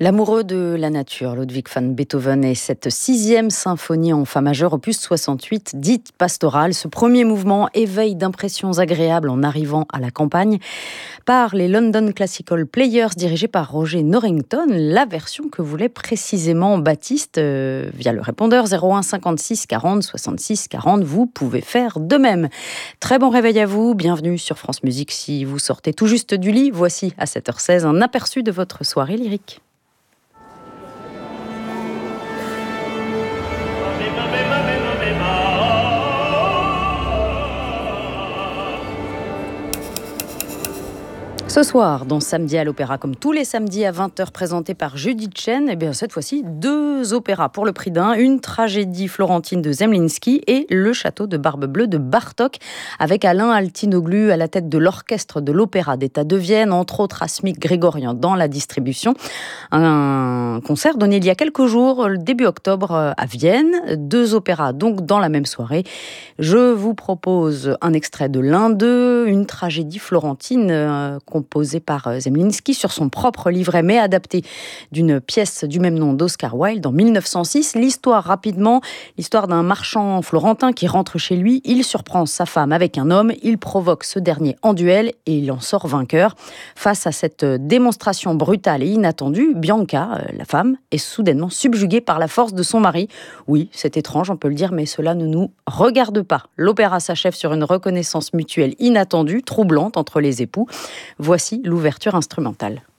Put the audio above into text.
L'amoureux de la nature, Ludwig van Beethoven, et cette 6e symphonie en fa majeur, opus 68, dite pastorale. Ce premier mouvement éveille d'impressions agréables en arrivant à la campagne par les London Classical Players, dirigés par Roger Norrington, la version que voulait précisément Baptiste via le répondeur 01 56 40 66 40. Vous pouvez faire de même. Très bon réveil à vous, bienvenue sur France Musique. Si vous sortez tout juste du lit, voici à 7h16 un aperçu de votre soirée lyrique. Ce soir, dans Samedi à l'Opéra, comme tous les samedis à 20h, présenté par Judith Chen, et bien cette fois-ci, 2 opéras pour le prix d'un, une tragédie florentine de Zemlinsky et Le Château de Barbe Bleue de Bartók, avec Alain Altinoglu à la tête de l'orchestre de l'Opéra d'État de Vienne, entre autres Asmik Grégorian dans la distribution. Un concert donné il y a quelques jours, le début octobre, à Vienne. 2 opéras donc dans la même soirée. Je vous propose un extrait de l'un d'eux, une tragédie florentine composé par Zemlinsky sur son propre livret, mais adapté d'une pièce du même nom d'Oscar Wilde en 1906. L'histoire, rapidement, l'histoire d'un marchand florentin qui rentre chez lui. Il surprend sa femme avec un homme, il provoque ce dernier en duel et il en sort vainqueur. Face à cette démonstration brutale et inattendue, Bianca, la femme, est soudainement subjuguée par la force de son mari. Oui, c'est étrange, on peut le dire, mais cela ne nous regarde pas. L'opéra s'achève sur une reconnaissance mutuelle inattendue, troublante entre les époux. Voici l'ouverture instrumentale.